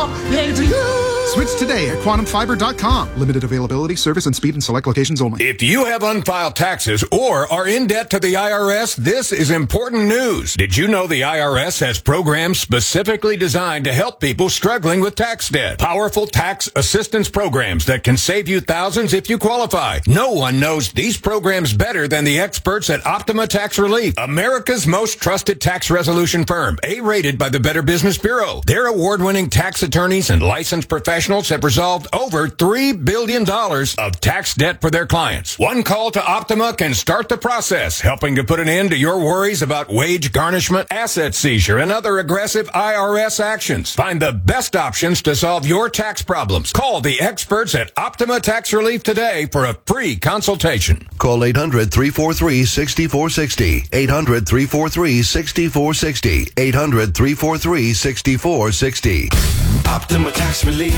Switch today at quantumfiber.com. Limited availability, service and speed in select locations only. If you have unfiled taxes or are in debt to the IRS, this is important news. Did you know the IRS has programs specifically designed to help people struggling with tax debt? Powerful tax assistance programs that can save you thousands if you qualify. No one knows these programs better than the experts at Optima Tax Relief, America's most trusted tax resolution firm, A-rated by the Better Business Bureau. Their award-winning tax attorneys and licensed professionals have resolved over $3 billion of tax debt for their clients. One call to Optima can start the process, helping to put an end to your worries about wage garnishment, asset seizure, and other aggressive IRS actions. Find the best options to solve your tax problems. Call the experts at Optima Tax Relief today for a free consultation. Call 800-343-6460. 800-343-6460. 800-343-6460. Optima Tax Relief.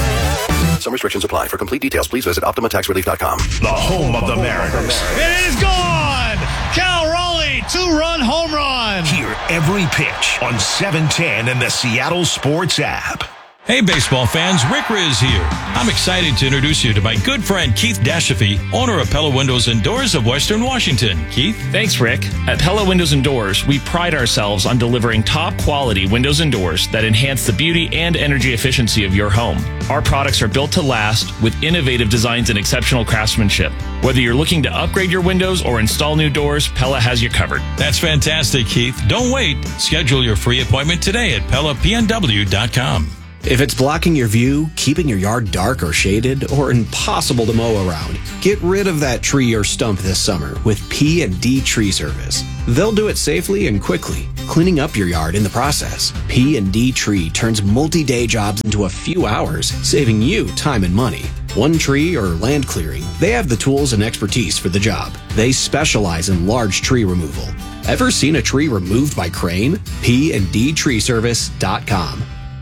Some restrictions apply. For complete details, please visit OptimaTaxRelief.com. The home of the Mariners. It is gone! Cal Raleigh, 2-run home run. Hear every pitch on 710 and the Seattle Sports app. Hey, baseball fans, Rick Riz here. I'm excited to introduce you to my good friend Keith Dashafee, owner of Pella Windows and Doors of Western Washington. Keith? Thanks, Rick. At Pella Windows and Doors, we pride ourselves on delivering top-quality windows and doors that enhance the beauty and energy efficiency of your home. Our products are built to last with innovative designs and exceptional craftsmanship. Whether you're looking to upgrade your windows or install new doors, Pella has you covered. That's fantastic, Keith. Don't wait. Schedule your free appointment today at PellaPNW.com. If it's blocking your view, keeping your yard dark or shaded, or impossible to mow around, get rid of that tree or stump this summer with P&D Tree Service. They'll do it safely and quickly, cleaning up your yard in the process. P&D Tree turns multi-day jobs into a few hours, saving you time and money. One tree or land clearing, they have the tools and expertise for the job. They specialize in large tree removal. Ever seen a tree removed by crane? PNDTreeservice.com.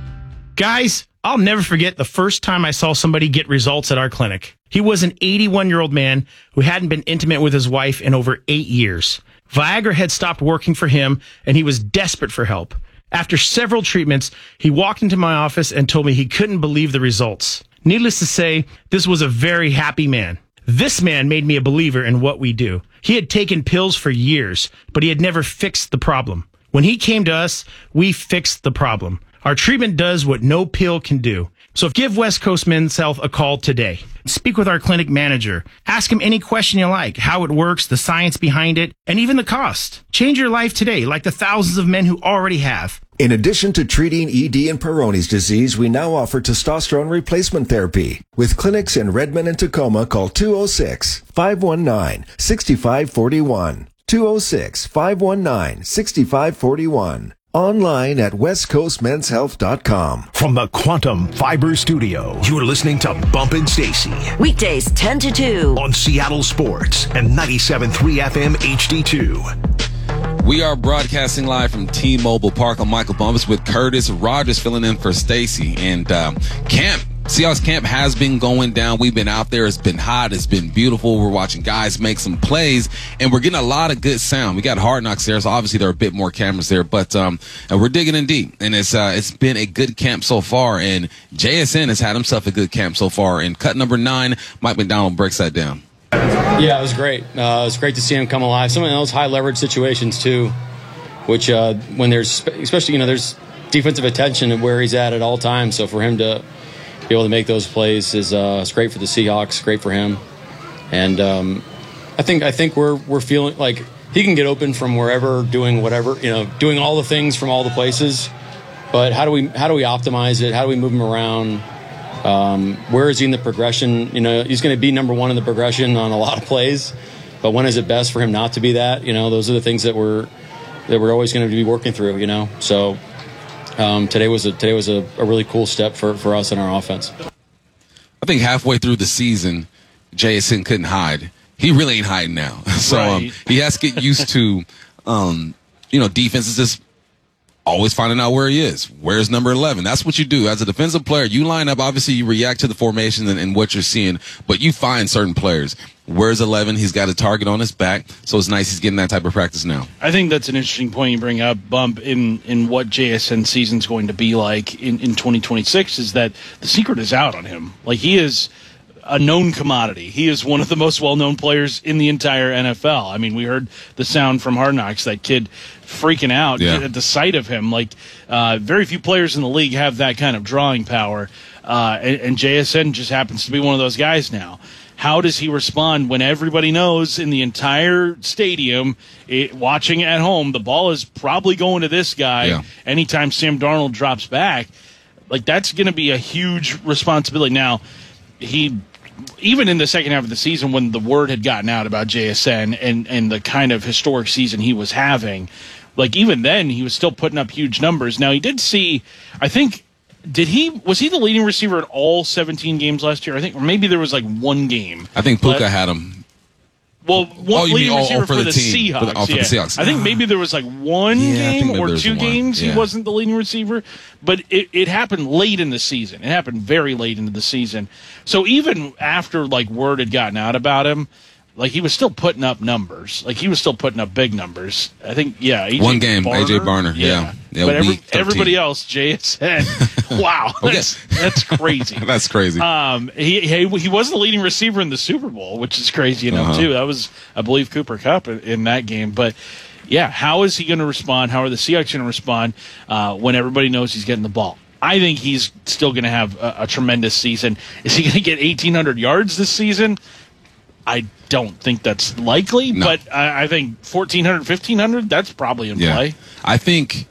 Guys, I'll never forget the first time I saw somebody get results at our clinic. He was an 81-year-old man who hadn't been intimate with his wife in over 8 years. Viagra had stopped working for him, and he was desperate for help. After several treatments, he walked into my office and told me he couldn't believe the results. Needless to say, this was a very happy man. This man made me a believer in what we do. He had taken pills for years, but he had never fixed the problem. When he came to us, we fixed the problem. Our treatment does what no pill can do. So give West Coast Men's Health a call today. Speak with our clinic manager. Ask him any question you like, how it works, the science behind it, and even the cost. Change your life today, like the thousands of men who already have. In addition to treating ED and Peyronie's disease, we now offer testosterone replacement therapy. With clinics in Redmond and Tacoma, call 206-519-6541. 206-519-6541. Online at westcoastmenshealth.com. From the Quantum Fiber Studio, you're listening to Bumpin' Stacy. Weekdays 10 to 2. On Seattle Sports and 97.3 FM HD2. We are broadcasting live from T-Mobile Park. I'm Michael Bumpus with Curtis Rogers filling in for Stacy. And Seahawks camp has been going down. We've been out there. It's been hot. It's been beautiful. We're watching guys make some plays, and we're getting a lot of good sound. We got Hard Knocks there, so obviously there are a bit more cameras there, but and we're digging in deep. And it's been a good camp so far, and JSN has had himself a good camp so far. And cut number 9, Mike McDonald breaks that down. Yeah, it was great. It was great to see him come alive. Some of those high leverage situations too, which when there's especially there's defensive attention at where he's at all times. So for him to be able to make those plays is great for the Seahawks, great for him, and I think we're feeling like he can get open from wherever, doing whatever, doing all the things from all the places. But how do we optimize it? How do we move him around? Where is he in the progression? He's going to be number one in the progression on a lot of plays, but when is it best for him not to be that? Those are the things that we're always going to be working through. So. Today was a really cool step for us in our offense. I think halfway through the season, JSN couldn't hide. He really ain't hiding now. So right. he has to get used to, defenses just always finding out where he is. Where's number 11? That's what you do. As a defensive player, you line up. Obviously, you react to the formation and what you're seeing, but you find certain players. Where's 11? He's got a target on his back, so it's nice he's getting that type of practice now. I think that's an interesting point you bring up, Bump, in what JSN season's going to be like in 2026, is that the secret is out on him. Like, he is a known commodity. He is one of the most well-known players in the entire NFL. I mean, we heard the sound from Hard Knocks, that kid freaking out at the sight of him. Like, very few players in the league have that kind of drawing power, and JSN just happens to be one of those guys now. How does he respond when everybody knows in the entire stadium, watching at home, the ball is probably going to this guy anytime Sam Darnold drops back? Like, that's going to be a huge responsibility. Now, even in the second half of the season, when the word had gotten out about JSN and the kind of historic season he was having, like, even then he was still putting up huge numbers. Now, he did see, I think, was he the leading receiver in all 17 games last year? I think, or maybe there was like one game. I think Puka had him. Well, one leading receiver for the Seahawks. For the Seahawks. I think maybe there was like one game or 2 games he wasn't the leading receiver, but it happened late in the season. It happened very late into the season. So even after like word had gotten out about him, like, he was still putting up numbers. Like, he was still putting up big numbers. I think, one game, A.J. Barner, but everybody else, JSN, wow, that's crazy. That's crazy. He was the leading receiver in the Super Bowl, which is crazy enough, too. That was, I believe, Cooper Kupp in that game. But, yeah, how is he going to respond? How are the Seahawks going to respond when everybody knows he's getting the ball? I think he's still going to have a tremendous season. Is he going to get 1,800 yards this season? I don't think that's likely, but I think 1,400, 1,500, that's probably in play. I think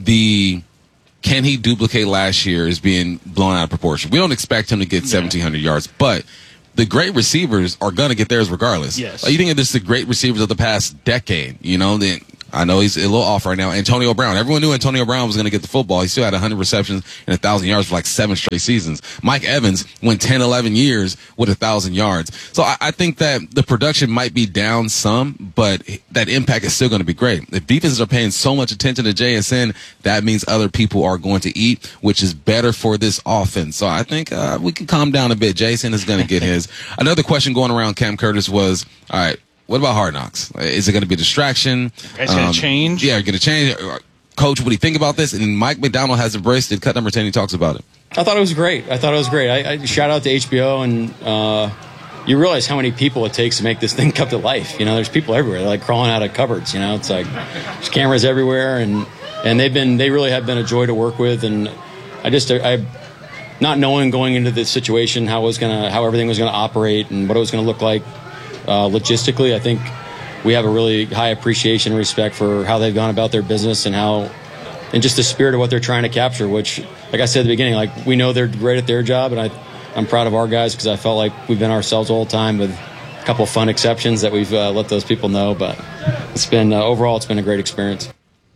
can he duplicate last year is being blown out of proportion. We don't expect him to get 1,700 yards, but the great receivers are going to get theirs regardless. Yes. Like, you think of this, the great receivers of the past decade, then I know he's a little off right now. Antonio Brown. Everyone knew Antonio Brown was going to get the football. He still had 100 receptions and 1,000 yards for like 7 straight seasons. Mike Evans went 10, 11 years with 1,000 yards. So I think that the production might be down some, but that impact is still going to be great. If defenses are paying so much attention to JSN, that means other people are going to eat, which is better for this offense. So I think we can calm down a bit. JSN is going to get his. Another question going around Cam Curtis was, all right, what about Hard Knocks? Is it going to be a distraction? It's going to change? Yeah, going to change. Coach, what do you think about this? And Mike McDonald has embraced it. Cut number 10, he talks about it. I thought it was great. I shout out to HBO, and you realize how many people it takes to make this thing come to life. There's people everywhere. They're like crawling out of cupboards. It's like there's cameras everywhere, and they really have been a joy to work with. And I not knowing going into this situation how everything was going to operate and what it was going to look like. Logistically, I think we have a really high appreciation and respect for how they've gone about their business and just the spirit of what they're trying to capture, which, like I said at the beginning, like, we know they're great at their job, and I'm proud of our guys because I felt like we've been ourselves all the time with a couple of fun exceptions that we've let those people know, but overall it's been a great experience.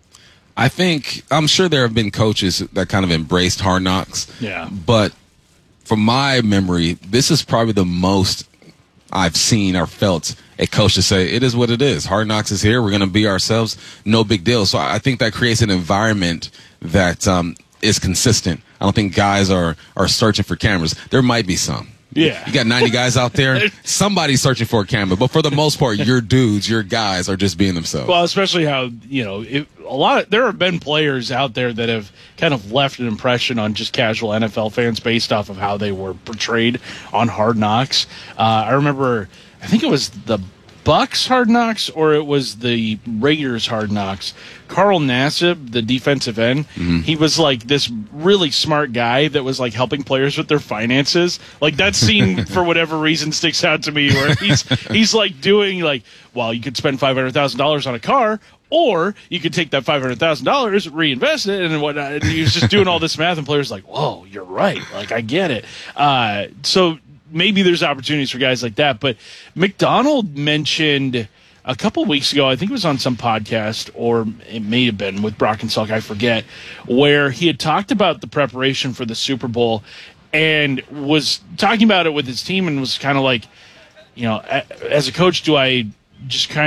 I'm sure there have been coaches that kind of embraced Hard Knocks. Yeah. But from my memory, this is probably the most I've seen or felt a coach to say, it is what it is. Hard Knocks is here. We're going to be ourselves. No big deal. So I think that creates an environment that is consistent. I don't think guys are searching for cameras. There might be some. Yeah. You got 90 guys out there. Somebody's searching for a camera. But for the most part, your dudes, your guys are just being themselves. Well, especially how, there have been players out there that have kind of left an impression on just casual NFL fans based off of how they were portrayed on Hard Knocks. I remember, I think it was the Bucks Hard Knocks or it was the Raiders Hard Knocks. Carl Nassib, the defensive end, he was like this really smart guy that was like helping players with their finances. Like that scene, for whatever reason, sticks out to me where he's like doing like, well, you could spend $500,000 on a car, or you could take that $500,000, reinvest it, and whatnot. And he was just doing all this math, and players like, whoa, you're right. Like, I get it. So maybe there's opportunities for guys like that. But McDonald mentioned a couple of weeks ago, I think it was on some podcast, or it may have been with Brock and Salk, I forget, where he had talked about the preparation for the Super Bowl and was talking about it with his team and was kind of like, as a coach, do I just kind of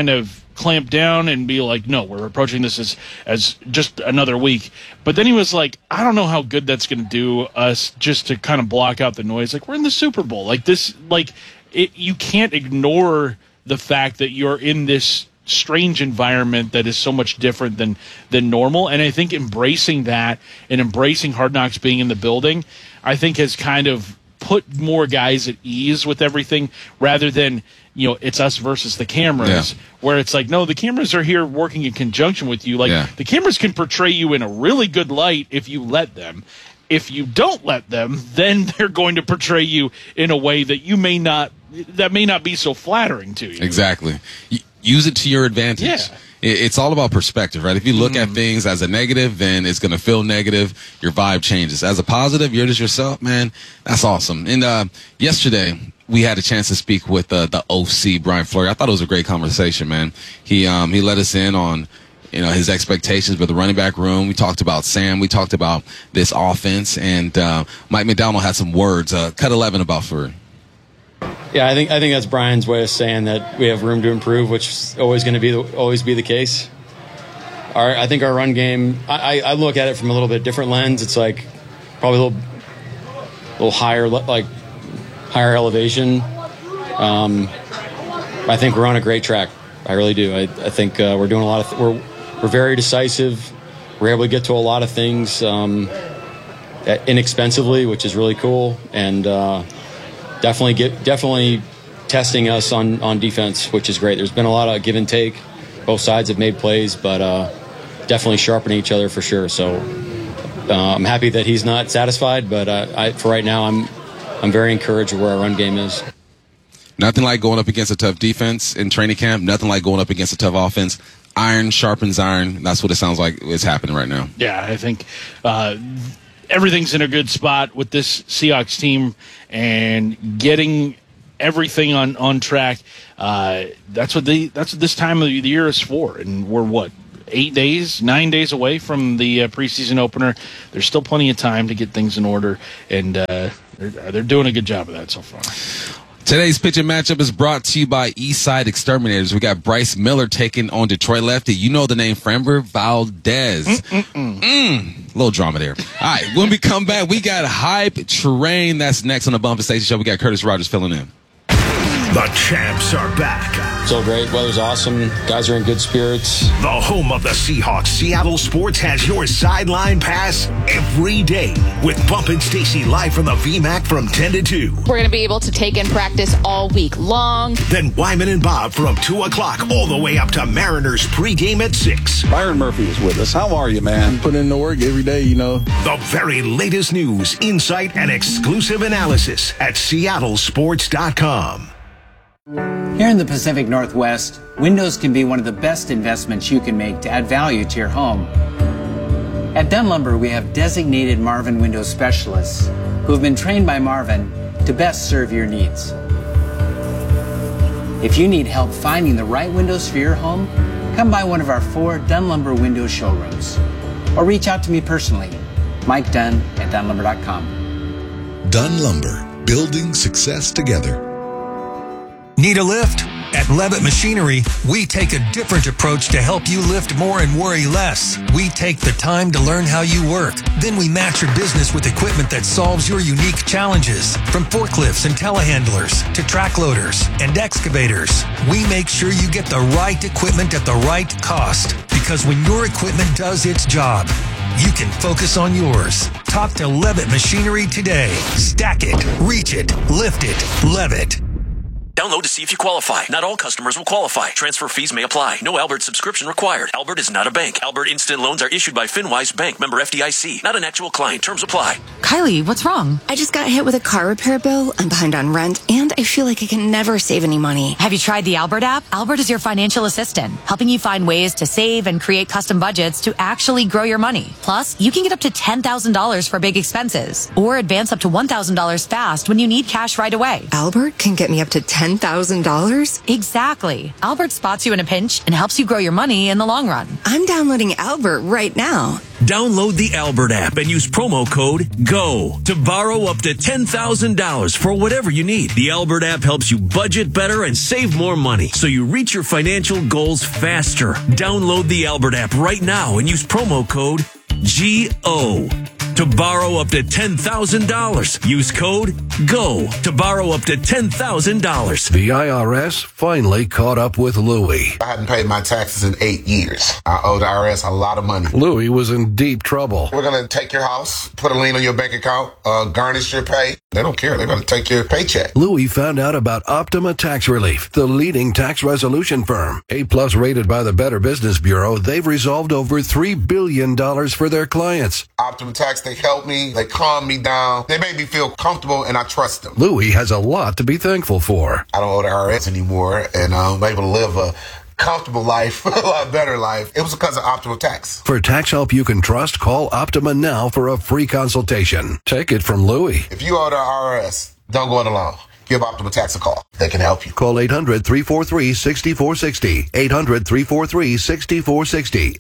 clamp down and be like, no, we're approaching this as just another week. But then he was like, I don't know how good that's going to do us just to kind of block out the noise. Like, we're in the Super Bowl. Like this, you can't ignore the fact that you're in this strange environment that is so much different than normal. And I think embracing that and embracing Hard Knocks being in the building, I think has kind of put more guys at ease with everything, rather than, it's us versus the cameras, where it's like, no, the cameras are here working in conjunction with you. Like, the cameras can portray you in a really good light if you let them. If you don't let them, then they're going to portray you in a way that may not be so flattering to you. Exactly. Use it to your advantage. Yeah. It's all about perspective, right? If you look at things as a negative, then it's going to feel negative. Your vibe changes. As a positive, you're just yourself, man. That's awesome. And yesterday, we had a chance to speak with the OC, Brian Fleury. I thought it was a great conversation, man. He let us in on his expectations for the running back room. We talked about Sam. We talked about this offense. And Mike McDonald had some words. Cut 11 about Fleury. Yeah, I think that's Brian's way of saying that we have room to improve, which is always going to always be the case. I think our run game, I look at it from a little bit different lens. It's like probably a little higher, higher elevation. I think we're on a great track. I really do. I think we're doing a lot of. We're very decisive. We're able to get to a lot of things inexpensively, which is really cool, and definitely testing us on defense, which is great. There's been a lot of give and take. Both sides have made plays, but definitely sharpening each other for sure. So I'm happy that he's not satisfied, but for right now, I'm very encouraged with where our run game is. Nothing like going up against a tough defense in training camp. Nothing like going up against a tough offense. Iron sharpens iron. That's what it sounds like is happening right now. Yeah, I think everything's in a good spot with this Seahawks team and getting everything on track. That's what this time of the year is for. And we're 9 days away from the preseason opener. There's still plenty of time to get things in order, and they're doing a good job of that so far. Today's pitching matchup is brought to you by Eastside Exterminators. We got Bryce Miller taking on Detroit lefty. You know the name, Framber Valdez. Little drama there. All right, when we come back, we got Hype Train. That's next on the Bump and Station Show. We got Curtis Rogers filling in. The champs are back. So great. Weather's awesome. Guys are in good spirits. The home of the Seahawks, Seattle Sports, has your sideline pass every day with Bump and Stacy live from the VMAC from 10 to 2. We're going to be able to take in practice all week long. Then Wyman and Bob from 2 o'clock all the way up to Mariners pregame at 6. Byron Murphy is with us. How are you, man? Putting in the work every day, The very latest news, insight, and exclusive analysis at seattlesports.com. Here in the Pacific Northwest, windows can be one of the best investments you can make to add value to your home. At Dunn Lumber, we have designated Marvin window specialists who have been trained by Marvin to best serve your needs. If you need help finding the right windows for your home, come by one of our 4 Dunn Lumber window showrooms or reach out to me personally, Mike Dunn at DunnLumber.com. Dunn Lumber, building success together. Need a lift? At Levitt Machinery, we take a different approach to help you lift more and worry less. We take the time to learn how you work. Then we match your business with equipment that solves your unique challenges. From forklifts and telehandlers to track loaders and excavators, we make sure you get the right equipment at the right cost. Because when your equipment does its job, you can focus on yours. Talk to Levitt Machinery today. Stack it, reach it, lift it, Levitt. Download to see if you qualify. Not all customers will qualify. Transfer fees may apply. No Albert subscription required. Albert is not a bank. Albert Instant Loans are issued by FinWise Bank, member FDIC. Not an actual client. Terms apply. Kylie, what's wrong? I just got hit with a car repair bill. I'm behind on rent, and I feel like I can never save any money. Have you tried the Albert app? Albert is your financial assistant, helping you find ways to save and create custom budgets to actually grow your money. Plus, you can get up to $10,000 for big expenses, or advance up to $1,000 fast when you need cash right away. Albert can get me up to $10,000 $10,000? Exactly. Albert spots you in a pinch and helps you grow your money in the long run. I'm downloading Albert right now. Download the Albert app and use promo code GO to borrow up to $10,000 for whatever you need. The Albert app helps you budget better and save more money so you reach your financial goals faster. Download the Albert app right now and use promo code GO to borrow up to $10,000. Use code GO to borrow up to $10,000. The IRS finally caught up with Louie. I hadn't paid my taxes in 8 years. I owed the IRS a lot of money. Louie was in deep trouble. We're going to take your house, put a lien on your bank account, garnish your pay. They don't care. They're going to take your paycheck. Louie found out about Optima Tax Relief, the leading tax resolution firm. A-plus rated by the Better Business Bureau, they've resolved over $3 billion for their clients. Optima Tax, they helped me. They calmed me down. They made me feel comfortable, and I trust them. Louie has a lot to be thankful for. I don't owe the IRS anymore, and I'm able to live a comfortable life, a lot better life. It was because of Optima Tax. For tax help you can trust, call Optima now for a free consultation. Take it from Louie. If you owe the IRS, don't go it alone. Give Optima Tax a call. They can help you. Call 800-343-6460. 800-343-6460.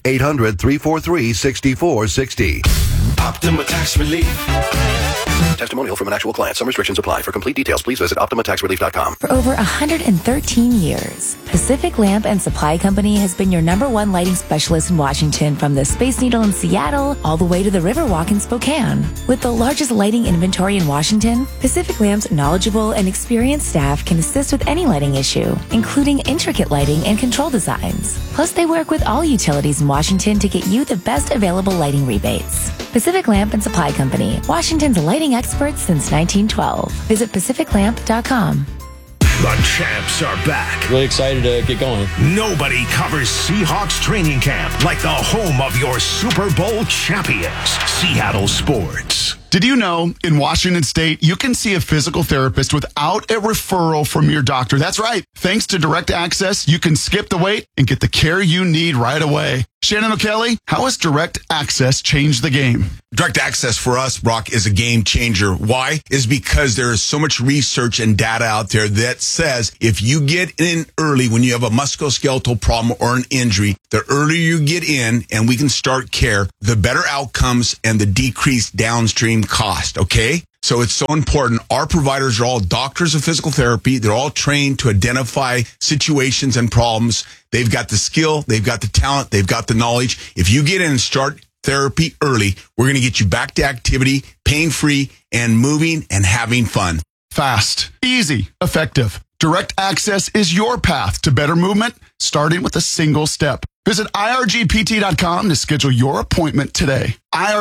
800-343-6460. Optima Tax Relief. Testimonial from an actual client. Some restrictions apply. For complete details, please visit OptimaTaxRelief.com. For over 113 years, Pacific Lamp and Supply Company has been your #1 lighting specialist in Washington, from the Space Needle in Seattle all the way to the Riverwalk in Spokane. With the largest lighting inventory in Washington, Pacific Lamp's knowledgeable and experienced staff can assist with any lighting issue, including intricate lighting and control designs. Plus, they work with all utilities in Washington to get you the best available lighting rebates. Pacific Lamp and Supply Company, Washington's lighting experts since 1912. Visit pacificlamp.com. The champs are back. Really excited to get going. Nobody covers Seahawks training camp like the home of your Super Bowl champions, Seattle Sports. Did you know in Washington State, you can see a physical therapist without a referral from your doctor? That's right. Thanks to Direct Access, you can skip the wait and get the care you need right away. Shannon O'Kelly, how has Direct Access changed the game? Direct Access for us, Brock, is a game changer. Why? Is because there is so much research and data out there that says if you get in early when you have a musculoskeletal problem or an injury, the earlier you get in and we can start care, the better outcomes and the decreased downstream cost, okay? So it's so important. Our providers are all doctors of physical therapy. They're all trained to identify situations and problems. They've got the skill, they've got the talent, they've got the knowledge. If you get in and start therapy early, we're going to get you back to activity, pain-free, and moving and having fun. Fast, easy, effective. Direct Access is your path to better movement, starting with a single step. Visit irgpt.com to schedule your appointment today.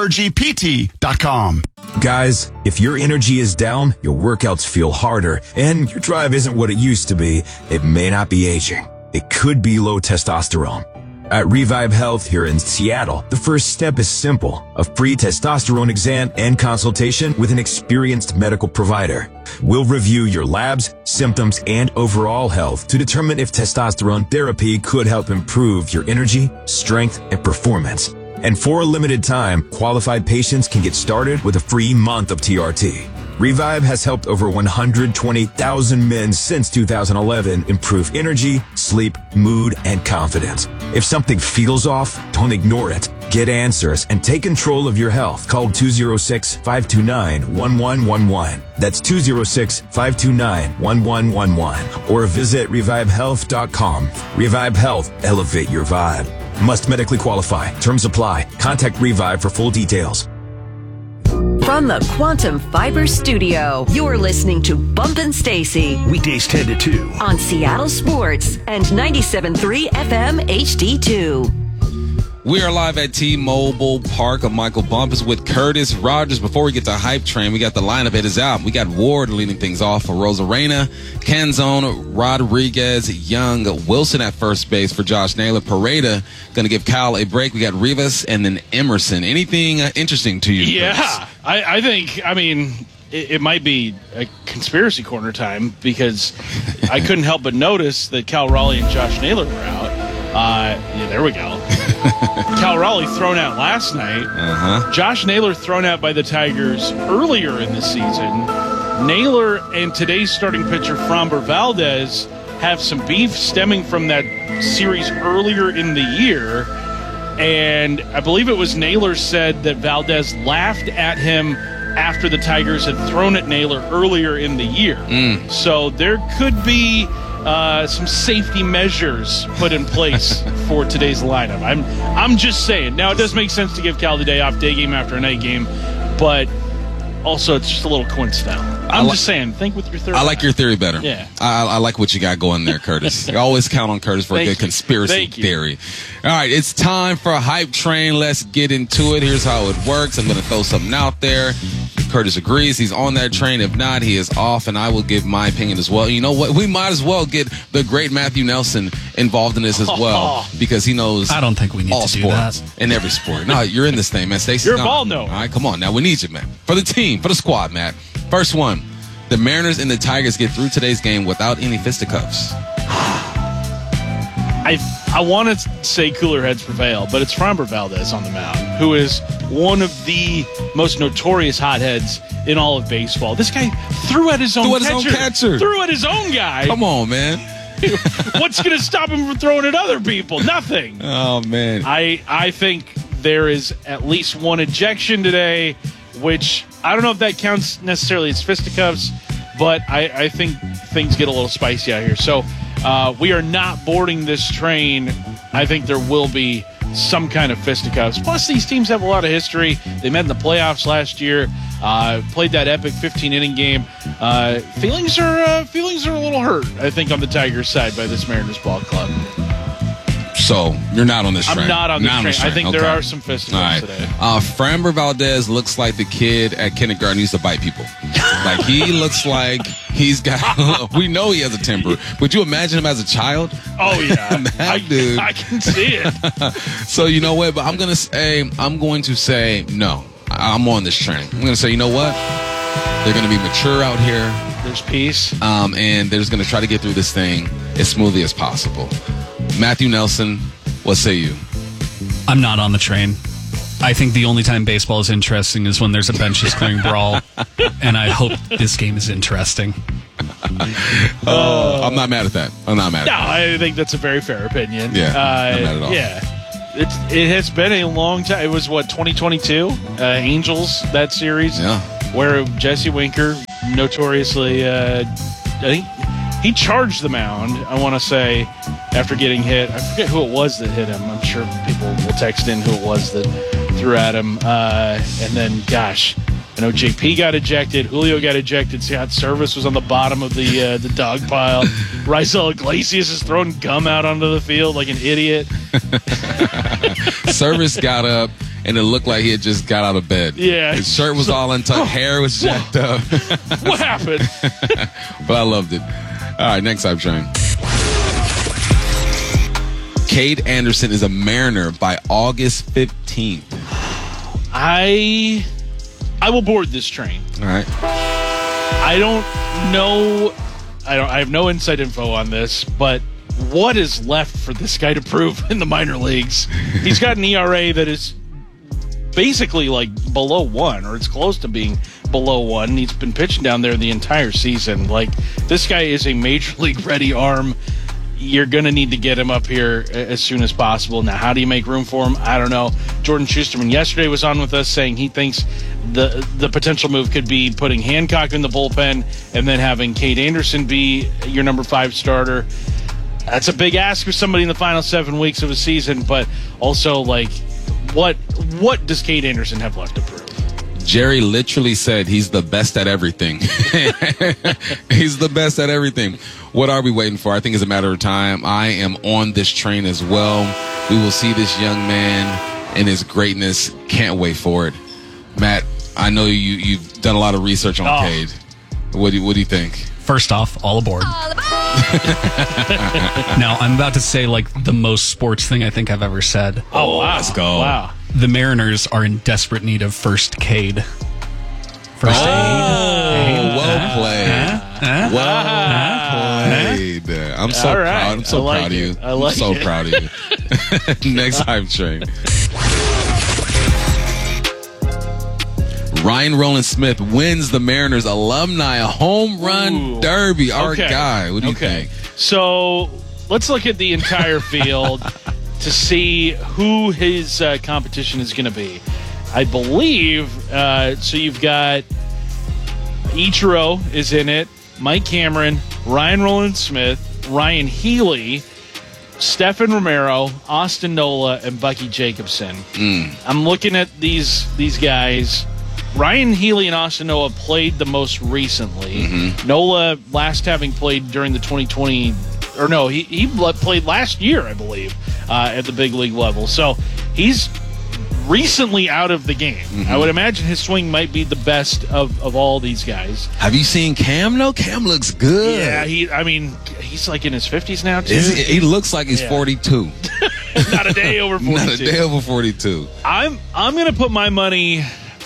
irgpt.com. Guys, if your energy is down, your workouts feel harder, and your drive isn't what it used to be, it may not be aging. It could be low testosterone. At Revive Health here in Seattle, the first step is simple: a free testosterone exam and consultation with an experienced medical provider. We'll review your labs, symptoms, and overall health to determine if testosterone therapy could help improve your energy, strength, and performance. And for a limited time, qualified patients can get started with a free month of TRT. Revive has helped over 120,000 men since 2011 improve energy, sleep, mood, and confidence. If something feels off, don't ignore it. Get answers and take control of your health. Call 206-529-1111. That's 206-529-1111. Or visit revivehealth.com. Revive Health. Elevate your vibe. Must medically qualify. Terms apply. Contact Revive for full details. From the Quantum Fiber Studio, you're listening to Bumpin' Stacy. Weekdays 10 to 2. On Seattle Sports and 97.3 FM HD2. We are live at T-Mobile Park. I'm Michael Bumpus with Curtis Rogers. Before we get to Hype Train, we got the lineup. It is out. We got Ward leading things off for Rosarena, Canzone, Rodriguez, Young, Wilson at first base for Josh Naylor. Pareda going to give Kyle a break. We got Rivas and then Emerson. Anything interesting to you? Yeah, I think, it might be a conspiracy corner time because I couldn't help but notice that Cal Raleigh and Josh Naylor were out. There we go. Cal Raleigh thrown out last night. Josh Naylor thrown out by the Tigers earlier in the season. Naylor and today's starting pitcher, Framber Valdez, have some beef stemming from that series earlier in the year. And I believe it was Naylor said that Valdez laughed at him after the Tigers had thrown at Naylor earlier in the year. So there could be some safety measures put in place for today's lineup. I'm just saying. Now, it does make sense to give Cal the day off, day game after a night game, but also it's just a little coincidental. I'm just saying, think with your theory. I like your theory better. Yeah. I like what you got going there, Curtis. You always count on Curtis for a good conspiracy theory. All right, it's time for a hype train. Let's get into it. Here's how it works. I'm going to throw something out there. If Curtis agrees, he's on that train. If not, he is off, and I will give my opinion as well. You know what? We might as well get the great Matthew Nelson involved in this as well, because he knows I don't think we need all to do sports that. in every sport. No, you're in this thing, man. Stacey's You're a gone. ball no. All right, come on. Now, we need you, man. For the team, for the squad, Matt. First one. The Mariners and the Tigers get through today's game without any fisticuffs. I want to say cooler heads prevail, but it's Framber Valdez on the mound, who is one of the most notorious hotheads in all of baseball. This guy threw at his own catcher. Threw at his own guy. Come on, man. What's going to stop him from throwing at other people? Nothing. Oh, man. I think there is at least one ejection today, which I don't know if that counts necessarily as fisticuffs, but I think things get a little spicy out here. So we are not boarding this train. I think there will be some kind of fisticuffs. Plus, these teams have a lot of history. They met in the playoffs last year, played that epic 15-inning game. Feelings are a little hurt, I think, on the Tigers' side by this Mariners ball club. So, you're not on this train. I'm not on this train. I think there are some fisticuffs today. Framber Valdez looks like the kid at kindergarten who used to bite people. Like, he looks like he's got... we know he has a temper. Would you imagine him as a child? Oh, yeah. Dude. I can see it. So, you know what? But I'm going to say no. I'm on this train. I'm going to say, you know what? They're going to be mature out here. There's peace. And they're just going to try to get through this thing as smoothly as possible. Matthew Nelson, what say you? I'm not on the train. I think the only time baseball is interesting is when there's a benches clearing brawl, and I hope this game is interesting. I'm not mad at that. I think that's a very fair opinion. Yeah, not mad at all. Yeah. It has been a long time. It was, 2022? Angels, that series? Yeah. Where Jesse Winker, notoriously, I think he charged the mound, I want to say, after getting hit. I forget who it was that hit him. I'm sure people will text in who it was that threw at him. And then, gosh, I know JP got ejected. Julio got ejected. Scott Service was on the bottom of the dog pile. Raisel Iglesias is throwing gum out onto the field like an idiot. Service got up, and it looked like he had just got out of bed. Yeah. His shirt was all untucked. Hair was jacked up. What happened? But I loved it. All right, next hype train. Cade Anderson is a Mariner by August 15th. I will board this train. All right. I don't know. I have no inside info on this, but what is left for this guy to prove in the minor leagues? He's got an ERA that is basically like below 1, or it's close to being below 1. He's been pitching down there the entire season. Like, this guy is a major league ready arm. You're going to need to get him up here as soon as possible. Now, how do you make room for him? I don't know. Jordan Schusterman yesterday was on with us saying he thinks the potential move could be putting Hancock in the bullpen and then having Cade Anderson be your number 5 starter. That's a big ask for somebody in the final 7 weeks of a season, but also, like, what does Cade Anderson have left to prove? Jerry literally said he's the best at everything. He's the best at everything. What are we waiting for? I think it's a matter of time. I am on this train as well. We will see this young man and his greatness. Can't wait for it. Matt, I know you've done a lot of research on Cade. What do you think? First off, all aboard. Now, I'm about to say, like, the most sports thing I think I've ever said. Oh, wow. Let's go. Wow. The Mariners are in desperate need of first Cade. First aid. Well played. Well played. I'm so proud. I'm so proud of you. I'm so proud of you. Next hype train. Ryan Rowland-Smith wins the Mariners Alumni Home Run Derby. Our guy. What do you think? So let's look at the entire field to see who his competition is going to be. I believe, so you've got Ichiro is in it, Mike Cameron, Ryan Rowland-Smith, Ryan Healy, Stephen Romero, Austin Nola, and Bucky Jacobson. I'm looking at these guys. Ryan Healy and Austin Nola played the most recently. Nola last having played during the 2020, or no, he played last year, I believe, at the big league level. So he's recently out of the game. I would imagine his swing might be the best of all these guys. Have you seen Cam? No, Cam looks good. Yeah, he's like in his 50s now, too. He looks like he's 42. Not a day over 42. Not a day over 42. I'm going to put my money...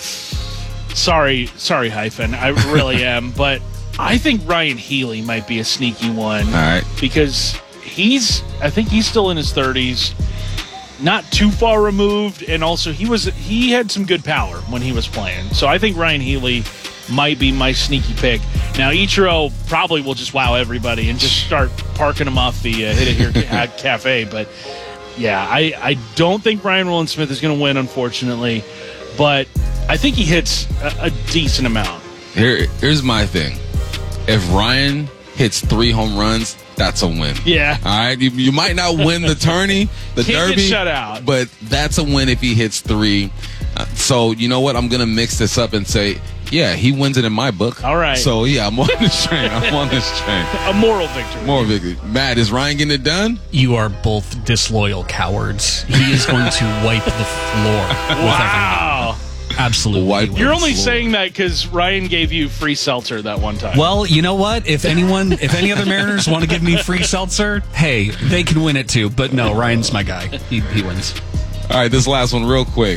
Sorry, Hyphen. I really am. But I think Ryan Healy might be a sneaky one. All right. Because I think he's still in his 30s. Not too far removed, and also he had some good power when he was playing. So I think Ryan Healy might be my sneaky pick. Now Ichiro probably will just wow everybody and just start parking him off the Hit It Here Cafe. But yeah, I don't think Ryan Rowland-Smith is going to win, unfortunately. But I think he hits a decent amount. Here's my thing: if Ryan hits 3 home runs, that's a win. Yeah. All right. You might not win the tourney, the Can't derby, get shut out. but that's a win if he hits 3. So you know what? I'm gonna mix this up and say, yeah, he wins it in my book. All right. So yeah, I'm on this train. A moral victory. Moral victory. Matt, is Ryan getting it done? You are both disloyal cowards. He is going to wipe the floor with everyone. Absolutely. You're only saying that because Ryan gave you free seltzer that one time. Well, you know what? If any other Mariners want to give me free seltzer, hey, they can win it too. But no, Ryan's my guy. He wins. All right, this last one real quick.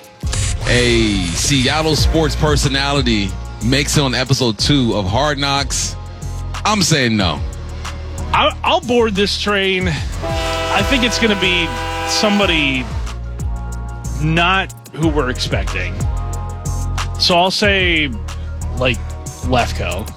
A Seattle sports personality makes it on episode 2 of Hard Knocks. I'm saying no. I'll board this train. I think it's going to be somebody not who we're expecting. So I'll say, like, Lefko.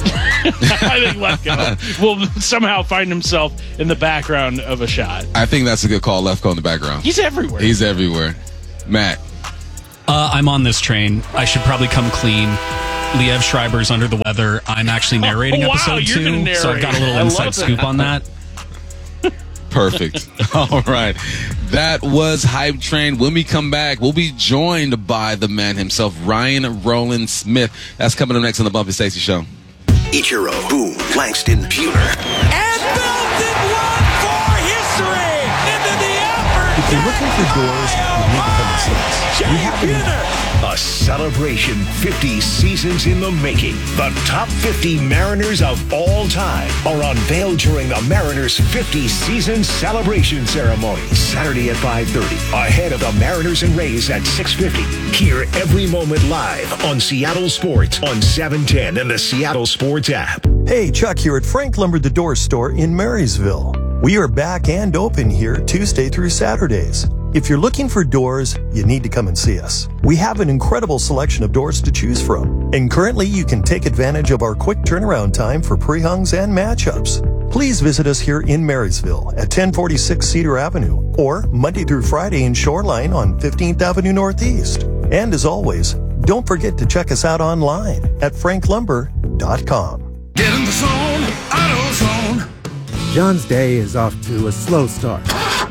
I think Lefko will somehow find himself in the background of a shot. I think that's a good call, Lefko in the background. He's everywhere. He's everywhere. Matt. I'm on this train. I should probably come clean. Liev Schreiber's under the weather. I'm actually narrating episode 2, so I've got a little inside scoop on that. Perfect. All right. That was Hype Train. When we come back, we'll be joined by the man himself, Ryan Rowland-Smith. That's coming up next on the Bump and Stacey Show. Ichiro, Boone, Langston, Buhner. And Belton one for history into the effort. If you're looking for doors, you need to come and see us. We have a celebration 50 seasons in the making. The top 50 Mariners of all time are unveiled during the Mariners 50 season celebration ceremony. Saturday at 5:30. Ahead of the Mariners and Rays at 6:50. Hear every moment live on Seattle Sports on 710 and the Seattle Sports app. Hey, Chuck here at Frank Lumber the Door Store in Marysville. We are back and open here Tuesday through Saturdays. If you're looking for doors, you need to come and see us. We have an incredible selection of doors to choose from. And currently, you can take advantage of our quick turnaround time for pre-hungs and matchups. Please visit us here in Marysville at 1046 Cedar Avenue or Monday through Friday in Shoreline on 15th Avenue Northeast. And as always, don't forget to check us out online at franklumber.com. Get in the zone, AutoZone. John's day is off to a slow start.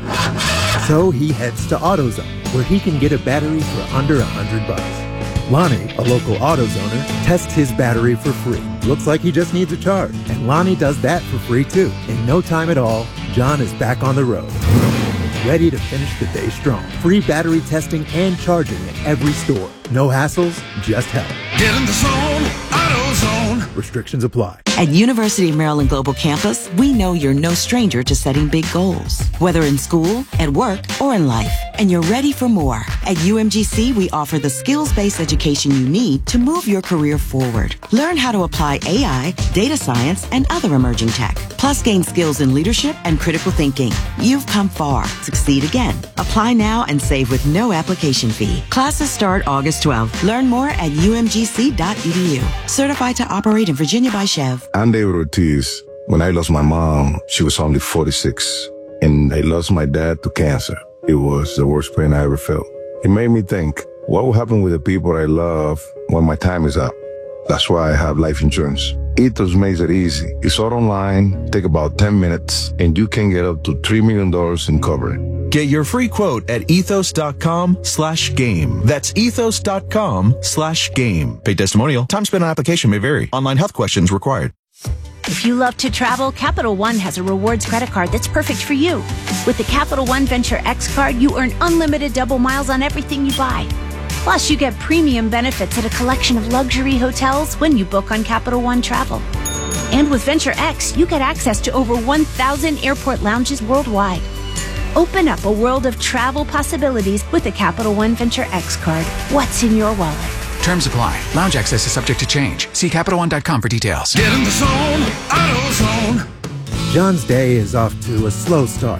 So he heads to AutoZone, where he can get a battery for under $100. Lonnie, a local AutoZoner, tests his battery for free. Looks like he just needs a charge, and Lonnie does that for free too. In no time at all, John is back on the road, ready to finish the day strong. Free battery testing and charging at every store. No hassles, just help. Get in the zone, AutoZone. Restrictions apply. At University of Maryland Global Campus, we know you're no stranger to setting big goals, whether in school, at work, or in life. And you're ready for more. At UMGC, we offer the skills-based education you need to move your career forward. Learn how to apply AI, data science, and other emerging tech. Plus, gain skills in leadership and critical thinking. You've come far. Succeed again. Apply now and save with no application fee. Classes start August 12th. Learn more at umgc.edu. Certified to operate in Virginia by Chev. I'm David Ortiz. When I lost my mom, she was only 46. And I lost my dad to cancer. It was the worst pain I ever felt. It made me think, what will happen with the people I love when my time is up? That's why I have life insurance. Ethos makes it easy. It's all online, take about 10 minutes, and you can get up to $3 million in coverage. Get your free quote at ethos.com/game. That's ethos.com/game. Paid testimonial. Time spent on application may vary. Online health questions required. If you love to travel, Capital One has a rewards credit card that's perfect for you. With the Capital One Venture X card, you earn unlimited double miles on everything you buy. Plus, you get premium benefits at a collection of luxury hotels when you book on Capital One Travel. And with Venture X, you get access to over 1,000 airport lounges worldwide. Open up a world of travel possibilities with the Capital One Venture X card. What's in your wallet? Terms apply. Lounge access is subject to change. See CapitalOne.com for details. Get in the zone, AutoZone. John's day is off to a slow start.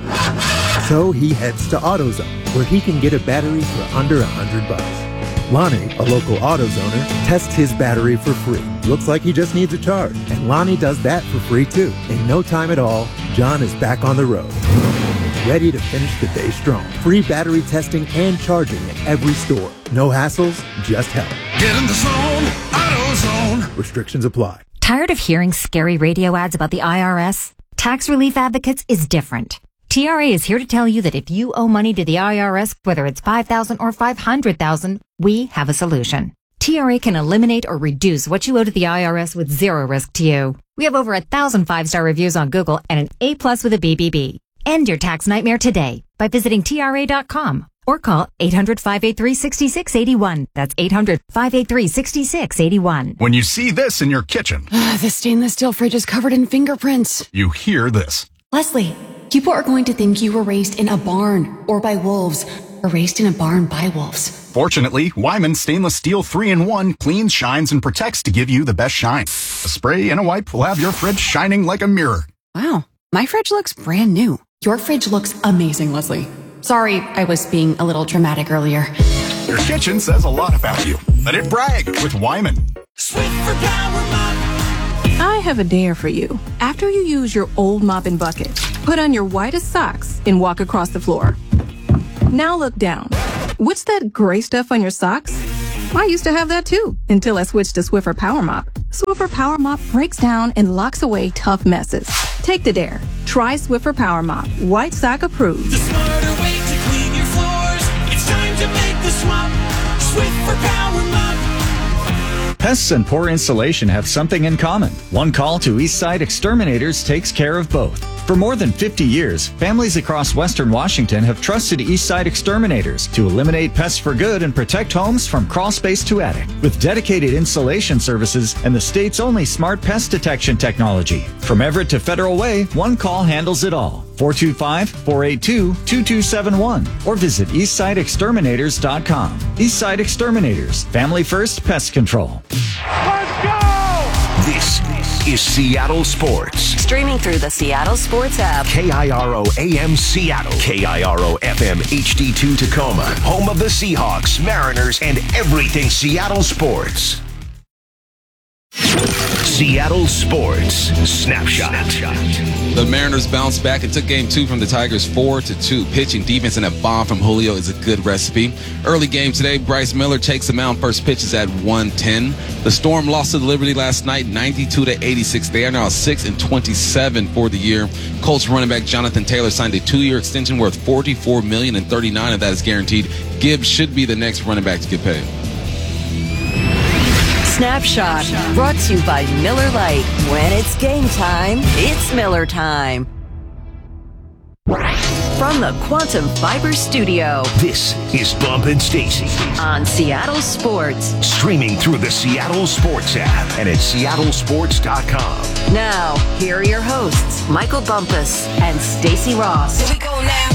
So he heads to AutoZone, where he can get a battery for under $100. Lonnie, a local AutoZoner, tests his battery for free. Looks like he just needs a charge. And Lonnie does that for free too. In no time at all, John is back on the road. Ready to finish the day strong. Free battery testing and charging at every store. No hassles, just help. Get in the zone, AutoZone. Restrictions apply. Tired of hearing scary radio ads about the IRS? Tax Relief Advocates is different. TRA is here to tell you that if you owe money to the IRS, whether it's $5,000 or $500,000, we have a solution. TRA can eliminate or reduce what you owe to the IRS with zero risk to you. We have over 1,000 5-star reviews on Google and an A+ with a BBB. End your tax nightmare today by visiting TRA.com or call 800-583-6681. That's 800-583-6681. When you see this in your kitchen, the stainless steel fridge is covered in fingerprints. You hear this. Leslie, people are going to think you were raised in a barn or by wolves or raised in a barn by wolves. Fortunately, Wyman Stainless Steel 3-in-1 cleans, shines, and protects to give you the best shine. A spray and a wipe will have your fridge shining like a mirror. Wow, my fridge looks brand new. Your fridge looks amazing, Leslie. Sorry, I was being a little dramatic earlier. Your kitchen says a lot about you. Let it brag with Wyman. Swiffer Power Mop. I have a dare for you. After you use your old mop and bucket, put on your whitest socks and walk across the floor. Now look down. What's that gray stuff on your socks? I used to have that too, until I switched to Swiffer Power Mop. Swiffer Power Mop breaks down and locks away tough messes. Take the dare. Try Swiffer Power Mop. White sock approved. The smarter way to clean your floors. It's time to make the swap. Swiffer Power Mop. Pests and poor installation have something in common. One call to Eastside Exterminators takes care of both. For more than 50 years, families across Western Washington have trusted Eastside Exterminators to eliminate pests for good and protect homes from crawl space to attic. With dedicated installation services and the state's only smart pest detection technology. From Everett to Federal Way, one call handles it all. 425-482-2271 or visit EastsideExterminators.com. Eastside Exterminators, family first pest control. Let's go! This is Seattle Sports. Streaming through the Seattle Sports app. KIRO AM Seattle. KIRO FM HD2 Tacoma. Home of the Seahawks, Mariners, and everything Seattle sports. Seattle Sports Snapshot. The Mariners bounced back and took game 2 from the Tigers 4-2. Pitching, defense, and a bomb from Julio is a good recipe. Early game today, Bryce Miller takes the mound. First pitch is at 1:10. The Storm lost to the Liberty last night, 92-86. They are now 6-27 for the year. Colts running back Jonathan Taylor signed a 2-year extension worth $44 million, and $39 of that is guaranteed. Gibbs should be the next running back to get paid. Snapshot, brought to you by Miller Lite. When it's game time, it's Miller time. From the Quantum Fiber Studio. This is Bump and Stacy on Seattle Sports. Streaming through the Seattle Sports app and at seattlesports.com. Now, here are your hosts, Michael Bumpus and Stacy Ross. Here we go now.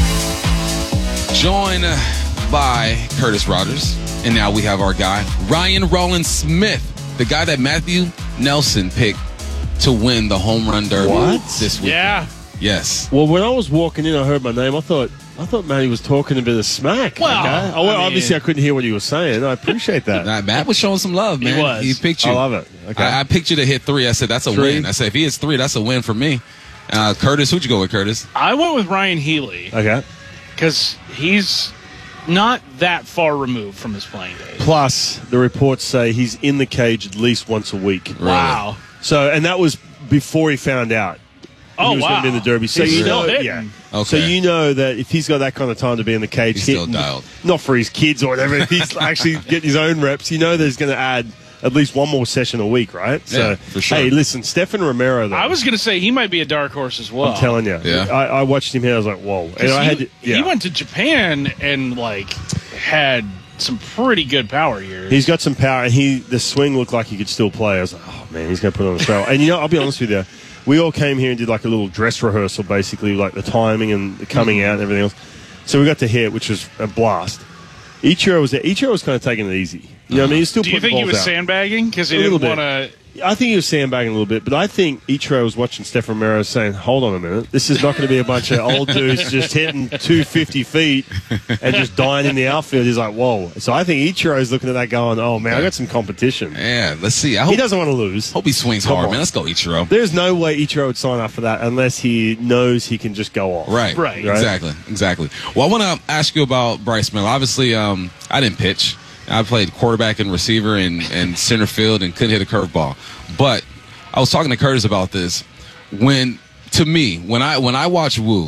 Joined by Curtis Rogers. And now we have our guy, Ryan Rollins Smith, the guy that Matthew Nelson picked to win the home run derby this week. Yeah. Yes. Well, when I was walking in, I heard my name. I thought Matty was talking a bit of smack. Well, okay? Obviously, I couldn't hear what he was saying. I appreciate that. Matt was showing some love, man. He was. He picked you. I love it. Okay. I picked you to hit 3. I said, that's a win. I said, if he hits 3, that's a win for me. Curtis, who'd you go with, Curtis? I went with Ryan Healy. Okay. Because he's not that far removed from his playing days. Plus, the reports say he's in the cage at least once a week. Wow. So, and that was before he found out. Oh, he was going to be in the Derby. So He's you still know, hitting. yeah. Okay. So you know that if he's got that kind of time to be in the cage, He's still hitting, dialed. not for his kids or whatever, if he's actually getting his own reps, you know that he's going to add at least one more session a week, right? Yeah, So, for sure. hey, listen, Stefan Romero, though. I was going to say he might be a dark horse as well. I'm telling you. Yeah. I watched him here. I was like, whoa. And He went to Japan and, had some pretty good power years. He's got some power, and the swing looked like he could still play. I was like, oh, man, he's going to put on a show. And, I'll be honest with you. We all came here and did a little dress rehearsal, basically, the timing and the coming out and everything else. So we got to hit, which was a blast. Ichiro was there. Ichiro was kind of taking it easy. You know what I mean? He's still Do you think he was sandbagging? Because he didn't want to... I think he was sandbagging a little bit, but I think Ichiro was watching Stefan Romero saying, hold on a minute, this is not going to be a bunch of old dudes just hitting 250 feet and just dying in the outfield. He's like, whoa. So I think Ichiro's looking at that going, oh, man, I got some competition. Yeah, let's see. He doesn't want to lose. Hope he swings hard, man. Let's go, Ichiro. There's no way Ichiro would sign up for that unless he knows he can just go off. Right. Exactly. Well, I want to ask you about Bryce Miller. Obviously, I didn't pitch. I played quarterback and receiver and center field and couldn't hit a curveball. But I was talking to Curtis about this. When I watch Wu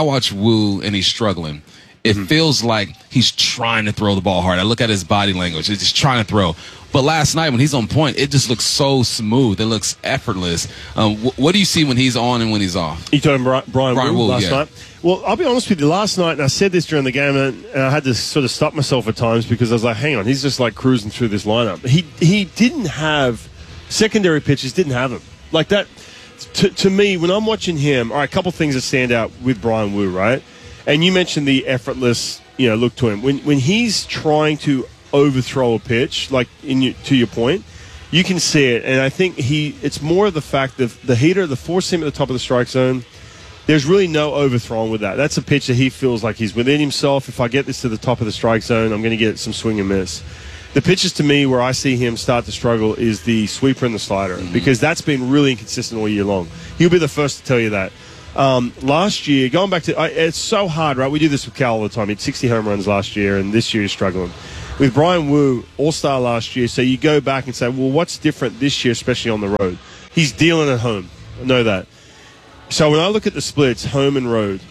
and he's struggling, it feels like he's trying to throw the ball hard. I look at his body language. He's just trying to throw. But last night when he's on point, it just looks so smooth. It looks effortless. What do you see when he's on and when he's off? You talking Brian Wu last night? Well, I'll be honest with you. Last night, and I said this during the game, and I had to sort of stop myself at times because I was like, hang on, he's just cruising through this lineup. He didn't have secondary pitches, didn't have them. Like that, to me, when I'm watching him, all right, a couple things that stand out with Brian Wu, right? And you mentioned the effortless, look to him. When he's trying to overthrow a pitch, to your point, you can see it. And I think it's more of the fact that the heater, the four seam at the top of the strike zone, there's really no overthrowing with that. That's a pitch that he feels like he's within himself. If I get this to the top of the strike zone, I'm going to get some swing and miss. The pitches to me where I see him start to struggle is the sweeper and the slider because that's been really inconsistent all year long. He'll be the first to tell you that. Last year, going back to it's so hard, right? We do this with Cal all the time. He had 60 home runs last year, and this year he's struggling. With Brian Wu, all-star last year, so you go back and say, well, what's different this year, especially on the road? He's dealing at home. I know that. So when I look at the splits, home and road,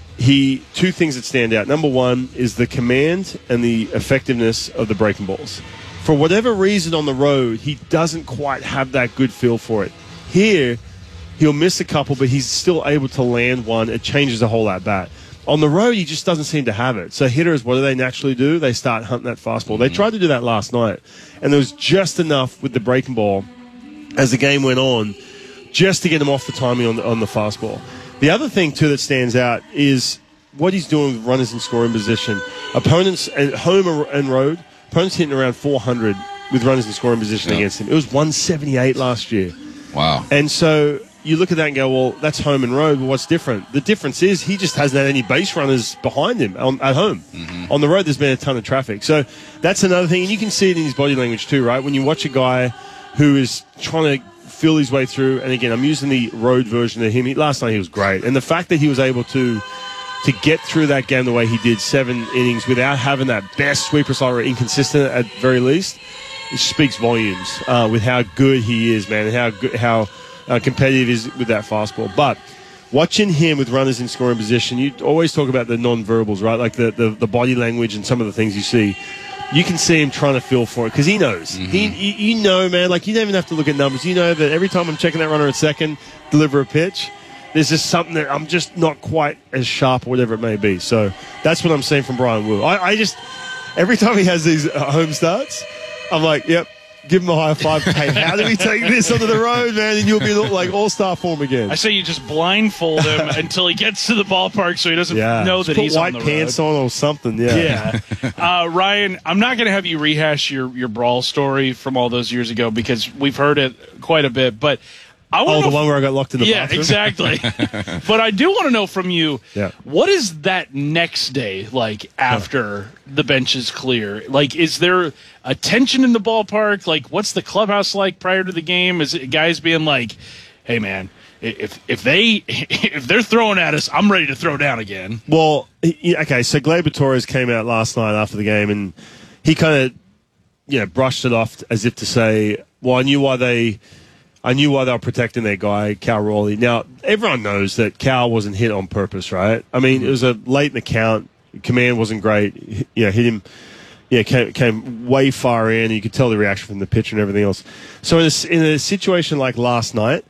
two things that stand out. Number one is the command and the effectiveness of the breaking balls. For whatever reason on the road, he doesn't quite have that good feel for it. Here, he'll miss a couple, but he's still able to land one. It changes the whole at-bat. On the road, he just doesn't seem to have it. So hitters, what do they naturally do? They start hunting that fastball. They tried to do that last night, and there was just enough with the breaking ball as the game went on just to get him off the timing on the fastball. The other thing, too, that stands out is what he's doing with runners in scoring position. Opponents at home and road, opponents hitting around 400 with runners in scoring position against him. It was 178 last year. Wow. And so you look at that and go, well, that's home and road. But what's different? The difference is he just hasn't had any base runners behind him at home. On the road, there's been a ton of traffic. So that's another thing. And you can see it in his body language too, right? When you watch a guy who is trying to feel his way through, and again, I'm using the road version of him. Last night he was great. And the fact that he was able to get through that game the way he did, 7 innings, without having that best sweeper slider, inconsistent at very least, it speaks volumes with how good he is, man, and how competitive he is with that fastball. But watching him with runners in scoring position, you always talk about the non-verbals, right? Like the body language and some of the things you see. You can see him trying to feel for it because he knows. You know, man, like you don't even have to look at numbers. You know that every time I'm checking that runner at second, deliver a pitch, There's just something that I'm just not quite as sharp or whatever it may be. So that's what I'm seeing from Brian Wu. I just, every time he has these home starts, I'm like, yep, give him a high five. Hey, how do we take this onto the road, man? And you'll be like all-star form again. I say you just blindfold him until he gets to the ballpark so he doesn't know that he's on the road. Put white pants on or something, yeah. Ryan, I'm not going to have you rehash your brawl story from all those years ago because we've heard it quite a bit, but I want the one where I got locked in the bathroom? Yeah, exactly. But I do want to know from you, what is that next day like after the bench is clear? Like, is there a tension in the ballpark? Like, what's the clubhouse like prior to the game? Is it guys being like, hey, man, if they're throwing at us, I'm ready to throw down again? Well, okay, so Gleyber Torres came out last night after the game, and he kind of brushed it off as if to say, well, I knew why they were protecting their guy, Cal Raleigh. Now, everyone knows that Cal wasn't hit on purpose, right? I mean, it was a late in the count. Command wasn't great. Hit him. Came way far in. You could tell the reaction from the pitcher and everything else. So in a situation like last night,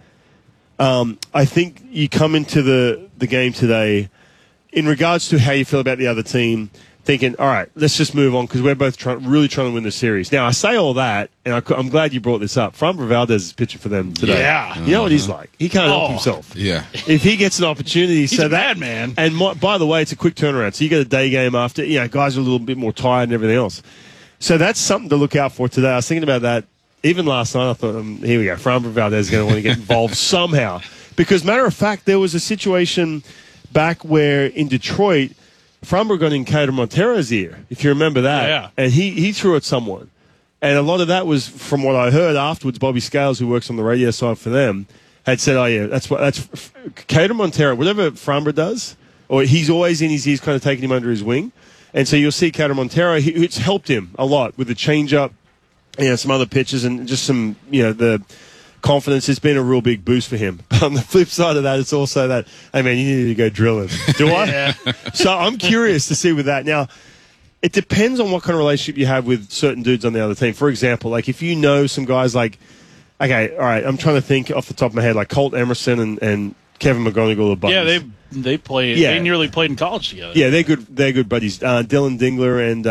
I think you come into the game today in regards to how you feel about the other team, thinking, all right, let's just move on because we're both really trying to win the series. Now, I say all that, and I'm glad you brought this up. Framber Valdez is pitching for them today. Yeah. You know what he's like? He can't help himself. Yeah. If he gets an opportunity, he's a bad man. And by the way, it's a quick turnaround. So you get a day game after. Guys are a little bit more tired and everything else. So that's something to look out for today. I was thinking about that even last night. I thought, here we go. Framber Valdez is going to want to get involved somehow. Because matter of fact, there was a situation back where in Detroit, Framber got in Cater Montero's ear, if you remember that. Yeah. And he threw at someone. And a lot of that was, from what I heard afterwards, Bobby Scales, who works on the radio side for them, had said, oh, yeah, that's Cater Montero, whatever Framber does, or he's always in his ears, kind of taking him under his wing. And so you'll see Cater Montero, it's helped him a lot with the changeup, some other pitches, and just some, the confidence. It's been a real big boost for him. But on the flip side of that, it's also that, hey, man, you need to go drilling. Do I? Yeah. So I'm curious to see with that. Now, it depends on what kind of relationship you have with certain dudes on the other team. For example, like if you know some guys like, okay, all right, I'm trying to think off the top of my head, like Colt Emerson and Kevin McGonigal are buddies. Yeah, they play. Yeah. They nearly played in college together. Yeah, they're good. They're good buddies. Dylan Dingler and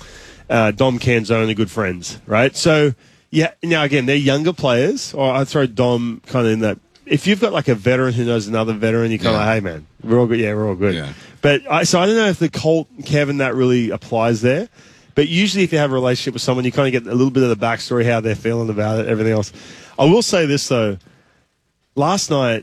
Dom Canzone are good friends, right? So, yeah, now again, they're younger players, or I throw Dom kind of in that. If you've got like a veteran who knows another veteran, you're kind of like, hey, man, we're all good. Yeah, we're all good. Yeah. But so I don't know if the Colt and Kevin, that really applies there. But usually if you have a relationship with someone, you kind of get a little bit of the backstory, how they're feeling about it, everything else. I will say this, though. Last night,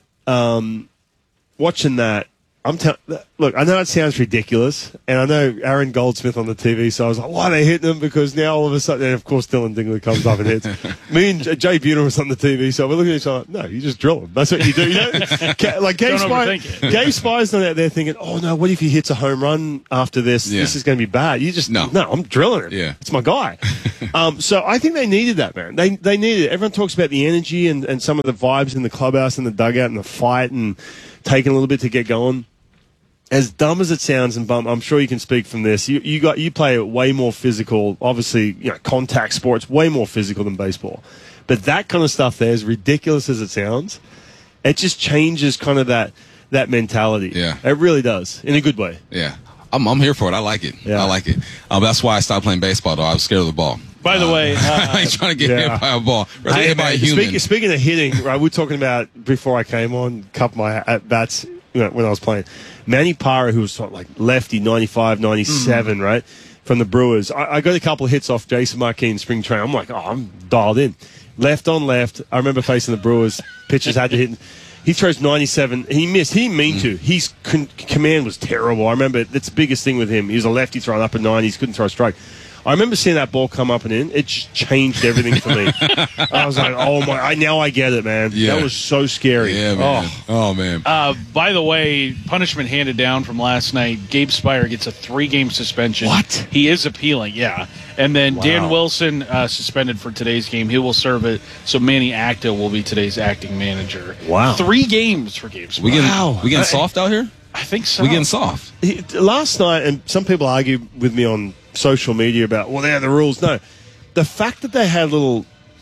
watching that, look, I know it sounds ridiculous, and I know Aaron Goldsmith on the TV, so I was like, why are they hitting him? Because now all of a sudden, and of course, Dylan Dingler comes up and hits. Me and Jay Buhner was on the TV, so we're looking at each other, no, you just drill him. That's what you do. Like Gabe Spy's not out there thinking, oh, no, what if he hits a home run after this? Yeah. This is going to be bad. You just, no, I'm drilling him. Yeah. It's my guy. So I think they needed that, man. They needed it. Everyone talks about the energy and some of the vibes in the clubhouse and the dugout and the fight and taking a little bit to get going. As dumb as it sounds, and I'm sure you can speak from this. You play way more physical. Obviously, contact sports way more physical than baseball. But that kind of stuff there, as ridiculous as it sounds, it just changes kind of that mentality. Yeah, it really does in a good way. Yeah, I'm here for it. I like it. Yeah. I like it. That's why I stopped playing baseball. Though I was scared of the ball. By the way, I ain't trying to get hit by a ball. Hey, hit by a human. Speaking of hitting, right? We're talking about before I came on, a couple of my at bats when I was playing. Manny Parra, who was sort of like lefty, 95, 97, right, from the Brewers. I got a couple of hits off Jason Marquis in spring training. I'm like, I'm dialed in. Left on left. I remember facing the Brewers. Pitchers had to hit. He throws 97. He missed. He didn't mean to. His command was terrible. I remember that's the biggest thing with him. He was a lefty throwing up at 90s. Couldn't throw a strike. I remember seeing that ball come up and in. It just changed everything for me. I was like, oh, my. Now I get it, man. Yeah. That was so scary. Yeah, man. Oh man. By the way, punishment handed down from last night. Gabe Speier gets a 3-game suspension. What? He is appealing, yeah. And then Dan Wilson suspended for today's game. He will serve it. So Manny Acta will be today's acting manager. Wow. 3 games for Gabe Speier. We getting soft out here? I think so. We getting soft. Last night, and some people argue with me on social media about, well, they're the rules. No. The fact that they had little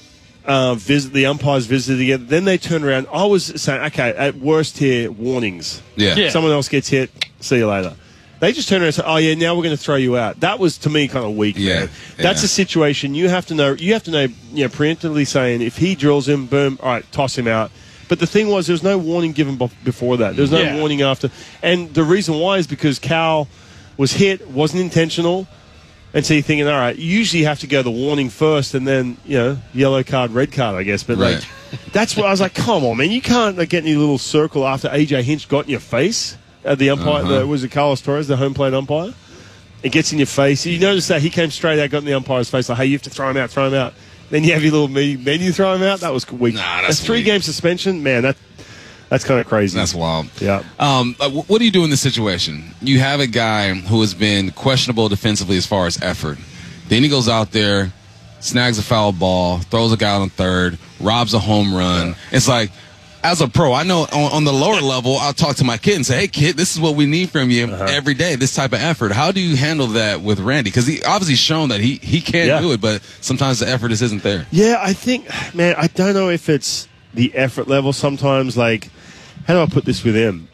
the umpires visited together. Then they turned around. I was saying, okay, at worst here, warnings. Yeah. Someone else gets hit, see you later. They just turned around and said, oh, yeah, now we're going to throw you out. That was, to me, kind of weak, man. That's a situation you have to know, preemptively saying, if he drills him, boom, all right, toss him out. But the thing was, there was no warning given before that. There was no warning after. And the reason why is because Cal was hit, wasn't intentional. And so you're thinking, all right, you usually have to go the warning first and then, yellow card, red card, I guess. But, that's what I was like, come on, man. You can't get any little circle after A.J. Hinch got in your face. The umpire, was it Carlos Torres, the home plate umpire? It gets in your face. You notice that he came straight out, got in the umpire's face, like, hey, you have to throw him out. Then you have your little meeting, then you throw him out. That was weak. Nah, that's 3-game suspension, man. That's kind of crazy. That's wild. Yeah. What do you do in this situation? You have a guy who has been questionable defensively as far as effort. Then he goes out there, snags a foul ball, throws a guy on third, robs a home run. Yeah. It's like, as a pro, I know on the lower level, I'll talk to my kid and say, hey, kid, this is what we need from you every day, this type of effort. How do you handle that with Randy? Because he obviously shown that he can do it, but sometimes the effort just isn't there. Yeah, I think, man, I don't know if it's the effort level sometimes. Like, how do I put this with him?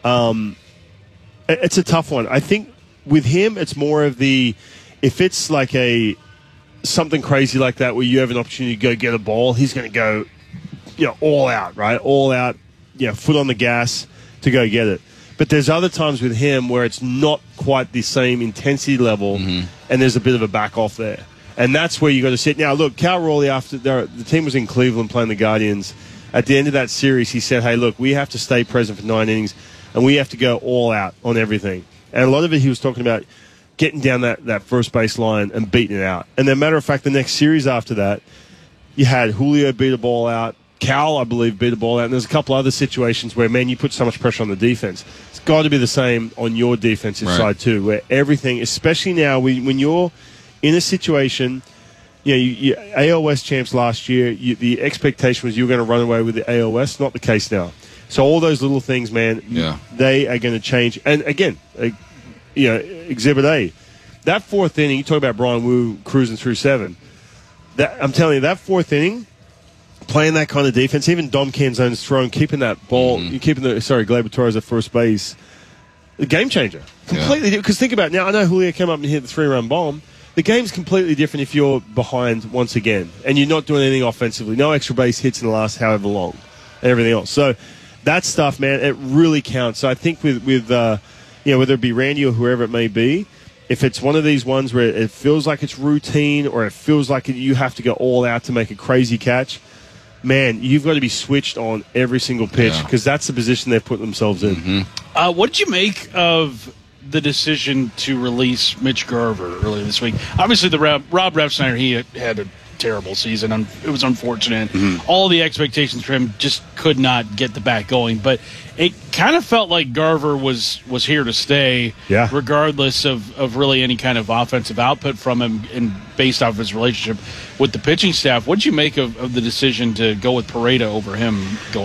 It's a tough one. I think with him, it's more of if it's like something crazy like that where you have an opportunity to go get a ball, he's going to go all out, right? All out, foot on the gas to go get it. But there's other times with him where it's not quite the same intensity level, and there's a bit of a back off there. And that's where you got to sit. Now, look, Cal Raleigh, after the team was in Cleveland playing the Guardians, at the end of that series, he said, hey, look, we have to stay present for 9 innings, and we have to go all out on everything. And a lot of it he was talking about getting down that first base line and beating it out. And then, matter of fact, the next series after that, you had Julio beat a ball out. Cal, I believe, beat a ball out. And there's a couple other situations where, man, you put so much pressure on the defense. It's got to be the same on your defensive side, too, where everything, especially now when you're in a situation, you AL West champs last year, the expectation was you were going to run away with the AL West. Not the case now. So all those little things, man, they are going to change. And, again, Exhibit A, that fourth inning, you talk about Brian Wu cruising through 7. I'm telling you, that fourth inning, playing that kind of defense, even Dom Canzone's throwing, keeping that ball, Gleyber Torres at first base, a game changer. Completely different. Because think about it. Now, I know Julio came up and hit the 3-run bomb. The game's completely different if you're behind once again and you're not doing anything offensively. No extra base hits in the last however long and everything else. So that stuff, man, it really counts. So I think with whether it be Randy or whoever it may be, if it's one of these ones where it feels like it's routine or it feels like you have to go all out to make a crazy catch, man, you've got to be switched on every single pitch because that's the position they've put themselves in. What did you make of the decision to release Mitch Garver earlier this week? Obviously, Rob Refsnyder, he had a terrible season. It was unfortunate. All the expectations for him just could not get the bat going. But it kind of felt like Garver was here to stay, regardless of really any kind of offensive output from him, and based off of his relationship with the pitching staff. What did you make of the decision to go with Pareda over him going